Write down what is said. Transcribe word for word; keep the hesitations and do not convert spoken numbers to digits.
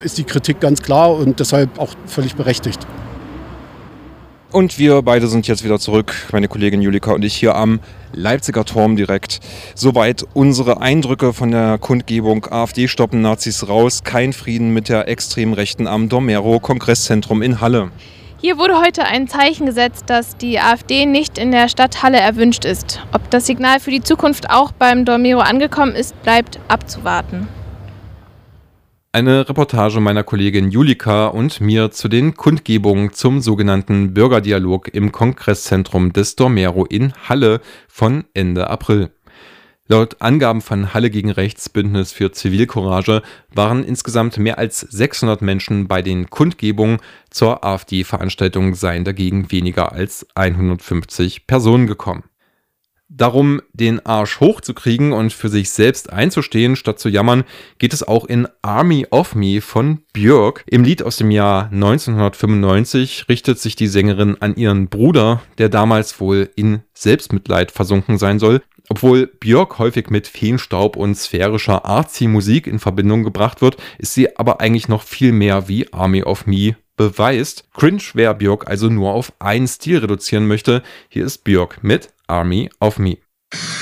ist die Kritik ganz klar und deshalb auch völlig berechtigt. Und wir beide sind jetzt wieder zurück, meine Kollegin Julika und ich, hier am Leipziger Turm direkt. Soweit unsere Eindrücke von der Kundgebung AfD stoppen Nazis raus, kein Frieden mit der extremen Rechten am Dormero Kongresszentrum in Halle. Hier wurde heute ein Zeichen gesetzt, dass die AfD nicht in der Stadt Halle erwünscht ist. Ob das Signal für die Zukunft auch beim Dormero angekommen ist, bleibt abzuwarten. Eine Reportage meiner Kollegin Julika und mir zu den Kundgebungen zum sogenannten Bürgerdialog im Kongresszentrum des Dormero in Halle von Ende April. Laut Angaben von Halle gegen Rechts Bündnis für Zivilcourage waren insgesamt mehr als sechshundert Menschen bei den Kundgebungen. Zur AfD-Veranstaltung seien dagegen weniger als hundertfünfzig Personen gekommen. Darum, den Arsch hochzukriegen und für sich selbst einzustehen, statt zu jammern, geht es auch in Army of Me von Björk. Im Lied aus dem Jahr neunzehnhundertfünfundneunzig richtet sich die Sängerin an ihren Bruder, der damals wohl in Selbstmitleid versunken sein soll. Obwohl Björk häufig mit Feenstaub und sphärischer Artsy-Musik in Verbindung gebracht wird, ist sie aber eigentlich noch viel mehr wie Army of Me beweist. Cringe, wer Björk also nur auf einen Stil reduzieren möchte. Hier ist Björk mit Army of Me.